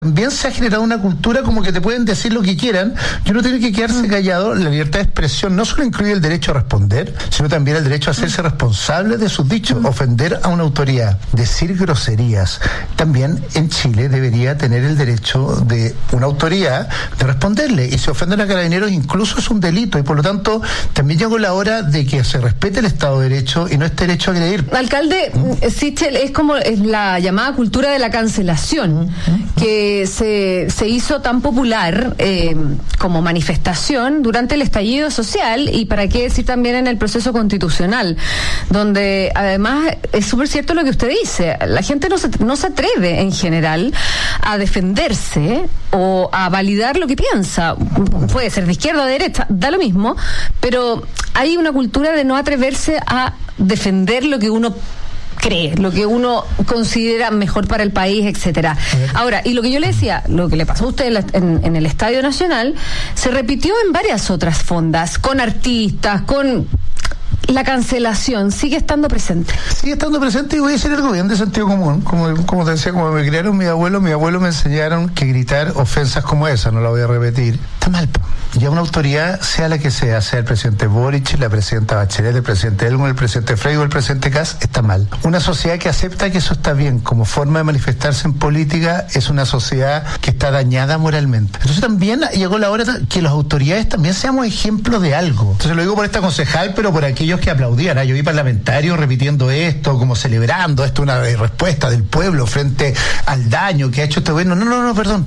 También se ha generado una cultura como que te pueden decir lo que quieran y uno tiene que quedarse callado. La libertad de expresión no solo incluye el derecho a responder, sino también el derecho a hacerse responsable de sus dichos, ofender a una autoridad, decir groserías. También en Chile debería tener el derecho de una autoridad de responderle, y si ofenden a carabineros incluso es un delito, y por lo tanto también llegó la hora de que se respete el Estado de Derecho y no este derecho a agredir. Alcalde, Sichel, es como la llamada cultura de la cancelación, que se hizo tan popular como manifestación durante el estallido social, y para qué decir también en el proceso constitucional, donde además es súper cierto lo que usted dice, la gente no se atreve en general a defenderse o a validar lo que piensa, puede ser de izquierda o de derecha, da lo mismo, pero hay una cultura de no atreverse a defender lo que uno cree, lo que uno considera mejor para el país, etcétera. Ahora, y lo que yo le decía, lo que le pasó a usted en el Estadio Nacional, se repitió en varias otras fondas, con artistas, con... La cancelación sigue estando presente. Sigue estando presente, y voy a decir algo bien de sentido común. Como te decía, como me criaron mi abuelo me enseñaron que gritar ofensas como esa, no la voy a repetir, está mal. Ya una autoridad, sea la que sea el presidente Boric, la presidenta Bachelet, el presidente Elmo, el presidente Frey o el presidente Kast, está mal. Una sociedad que acepta que eso está bien como forma de manifestarse en política es una sociedad que está dañada moralmente. Entonces también llegó la hora que las autoridades también seamos ejemplos de algo. Entonces lo digo por esta concejal, pero por aquellos que aplaudían. Yo vi parlamentarios repitiendo esto, como celebrando esto, una respuesta del pueblo frente al daño que ha hecho este gobierno. No, perdón,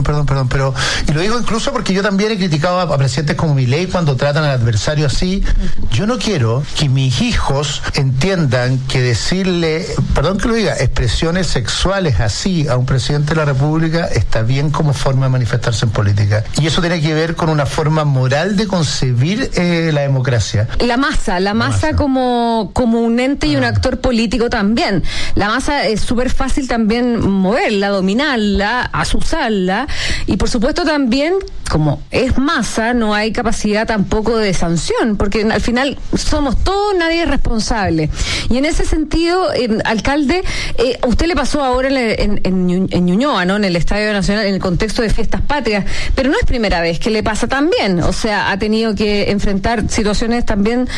pero, y lo digo incluso porque yo también he criticado a presidentes como Milei cuando tratan al adversario así. Yo no quiero que mis hijos entiendan que decirle, perdón que lo diga, expresiones sexuales así a un presidente de la República está bien como forma de manifestarse en política. Y eso tiene que ver con una forma moral de concebir la democracia. La masa como un ente y un actor político también. La masa es súper fácil también moverla, dominarla, azuzarla, y por supuesto también, como es masa, no hay capacidad tampoco de sanción, porque al final somos todos, nadie es responsable. Y en ese sentido, alcalde, a usted le pasó ahora en Ñuñoa, ¿no? En el Estadio Nacional, en el contexto de fiestas patrias, pero no es primera vez que le pasa también, o sea, ha tenido que enfrentar situaciones también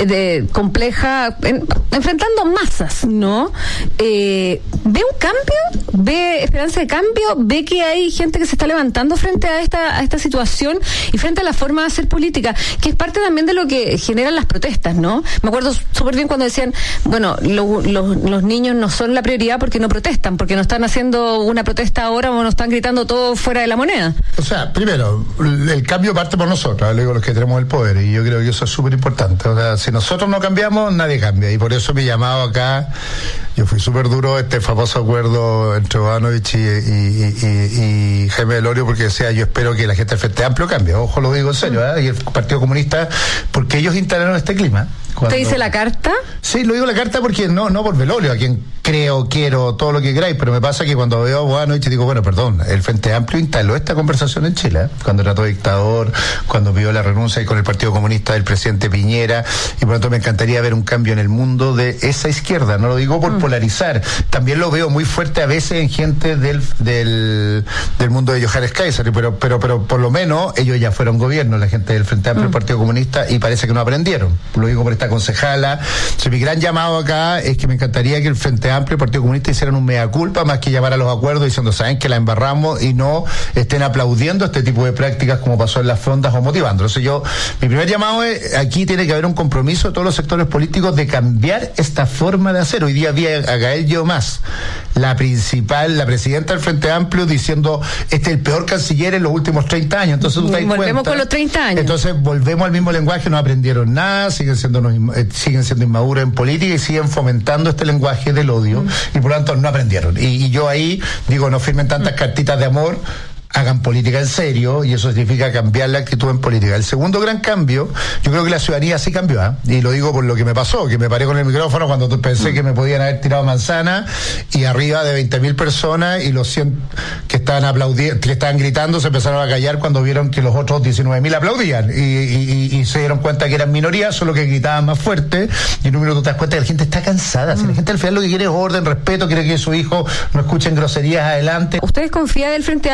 compleja, enfrentando masas, ¿no? ¿Ve un cambio? ¿Ve esperanza de cambio? ¿Ve que hay gente que se está levantando frente a esta situación y frente a la forma de hacer política, que es parte también de lo que generan las protestas, ¿no? Me acuerdo súper bien cuando decían, bueno, los niños no son la prioridad porque no protestan, porque no están haciendo una protesta ahora o no están gritando todo fuera de la moneda. O sea, primero, el cambio parte por nosotros, le digo, los que tenemos el poder, y yo creo que eso es súper importante. O sea, si nosotros no cambiamos, nadie cambia, y por eso mi llamado acá, yo fui súper duro este famoso acuerdo entre Bodanovich y Jaime Delorio, porque decía, yo espero que la gente del Frente Amplio cambie, ojo, lo digo en serio, y el Partido Comunista, porque ellos instalaron este clima. ¿Usted dice la carta? Sí, lo digo la carta porque no por Belolio, a quien creo, quiero, todo lo que queráis, pero me pasa que cuando veo a Bodanovich digo, bueno, perdón, el Frente Amplio instaló esta conversación en Chile, cuando trató de dictador, cuando pidió la renuncia y con el Partido Comunista del presidente Piñera, y por lo tanto me encantaría ver un cambio en el mundo de esa izquierda, no lo digo por polarizar, también lo veo muy fuerte a veces en gente del mundo de Johannes Kaiser, pero por lo menos ellos ya fueron gobierno, la gente del Frente Amplio, el Partido Comunista, y parece que no aprendieron, lo digo por esta concejala. Entonces, mi gran llamado acá es que me encantaría que el Frente Amplio y el Partido Comunista hicieran un mea culpa más que llamar a los acuerdos diciendo, saben que la embarramos, y no estén aplaudiendo este tipo de prácticas como pasó en las fondas o motivando. Entonces mi primer llamado es, aquí tiene que haber un compromiso de todos los sectores políticos de cambiar esta forma de hacer. Hoy día vi a Gael Yomás, la presidenta del Frente Amplio, diciendo, este es el peor canciller en los últimos 30 años. Entonces volvemos con los 30 años. Entonces volvemos al mismo lenguaje, no aprendieron nada, siguen siendo inmaduros en política y siguen fomentando este lenguaje del odio, y por lo tanto no aprendieron. Y yo ahí digo, no firmen tantas cartitas de amor hagan política en serio, y eso significa cambiar la actitud en política. El segundo gran cambio, yo creo que la ciudadanía sí cambió, y lo digo por lo que me pasó, que me paré con el micrófono cuando pensé que me podían haber tirado manzana, y arriba de 20.000 personas, y los 100 que estaban aplaudiendo, que estaban gritando, se empezaron a callar cuando vieron que los otros 19.000 aplaudían, y se dieron cuenta que eran minorías, solo que gritaban más fuerte, y en un minuto te das cuenta que la gente está cansada. Si la gente al final lo que quiere es orden, respeto, quiere que su hijo no escuchen groserías adelante. ¿Ustedes confían del Frente